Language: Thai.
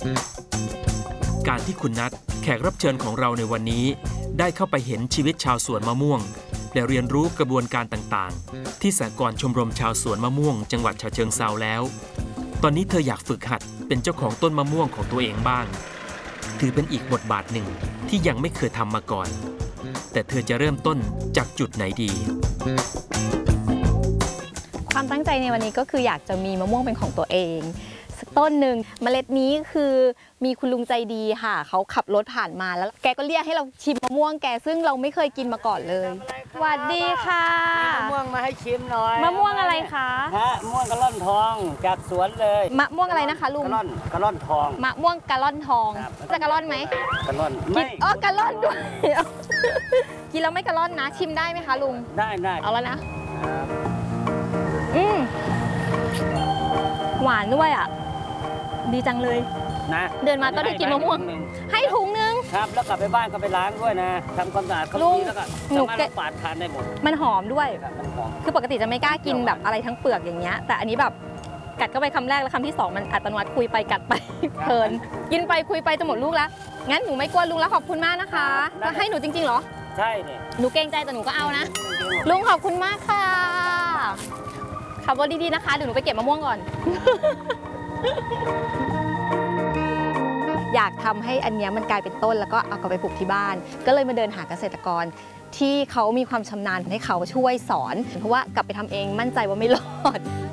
การที่คุณนัทแขกรับเชิญของเราในวันนี้ได้เข้าไปเห็นชีวิตชาวสวนมะม่วงและเรียนรู้กระบวนการต่างๆที่สหกรณ์ชมรมชาวสวนมะม่วงจังหวัดฉะเชิงเทราแล้วตอนนี้เธออยากฝึกหัดเป็นเจ้าของต้นมะม่วงของตัวเองบ้างถือเป็นอีกบทบาทหนึ่งที่ยังไม่เคยทำมาก่อนแต่เธอจะเริ่มต้นจากจุดไหนดีความตั้งใจในวันนี้ก็คืออยากจะมีมะม่วงเป็นของตัวเองสักต้นหนึ่งเมล็ดนี้คือมีคุณลุงใจดีค่ะเขาขับรถผ่านมาแล้วแกก็เรียกให้เราชิมมะม่วงแกซึ่งเราไม่เคยกินมาก่อนเลยสวัสดีค่ะมะม่วงมาให้ชิมหน่อยมะม่วงอะไรคะมะม่วงกะล่อนทองจากสวนเลยมะม่วงอะไรนะคะลุงกะล่อนทองมะม่วงกะล่อนทองจะกะล่อนไหมกะล่อนไม่กะล่อนด้วยกินแล้วไม่กะล่อนนะชิมได้ไหมคะลุงได้เอาแล้วนะหวานด้วยอ่ะดีจังเลยนะเดินมาก็ได้กินมะม่วงให้ถุงนึงครับแล้วกลับไปบ้านก็ไปล้างด้วยนะทำความสะอาดเขาดีแล้วก็สามารถปาดทานได้หมดมันหอมด้วยคือปกติจะไม่กล้ากินแบบอะไรทั้งเปลือกอย่างเงี้ยแต่อันนี้แบบกัดเข้าไปคำแรกแล้วคำที่2มันอัตโนมัติคุยไปกัดไปเพลินกินไปคุยไปจะหมดลูกแล้วงั้นหนูไม่กลัวลุงแล้วขอบคุณมากนะคะให้หนูจริงๆเหรอใช่เนี่ยหนูเกรงใจแต่หนูก็เอานะลุงขอบคุณมากค่ะขับรถดีๆนะคะเดี๋ยวหนูไปเก็บมะม่วงก่อนอยากทำให้อันนี้มันกลายเป็นต้นแล้วก็เอากลับไปปลูกที่บ้านก็เลยมาเดินหาเกษตรกรที่เขามีความชำนาญให้เขาช่วยสอนเพราะว่ากลับไปทำเองมั่นใจว่าไม่รอด